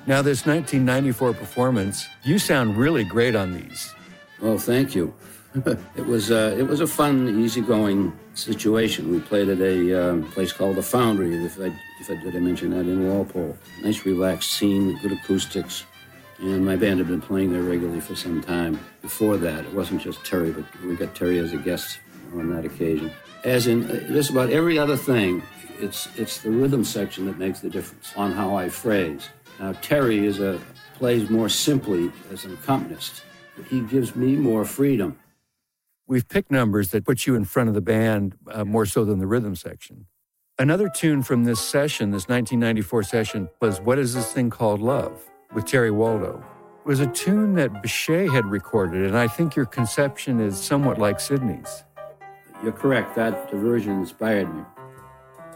Now, this 1994 performance, you sound really great on these. Oh, thank you. It was a fun, easygoing situation. We played at a place called The Foundry, did I mention that, in Walpole. Nice, relaxed scene, good acoustics. And my band had been playing there regularly for some time. Before that, it wasn't just Terry, but we got Terry as a guest on that occasion. As in just about every other thing, it's the rhythm section that makes the difference on how I phrase. Now, Terry plays more simply as an accompanist. He gives me more freedom. We've picked numbers that put you in front of the band more so than the rhythm section. Another tune from this session, this 1994 session, was What Is This Thing Called Love? With Terry Waldo. It was a tune that Bechet had recorded, and I think your conception is somewhat like Sidney's. You're correct. That version inspired me.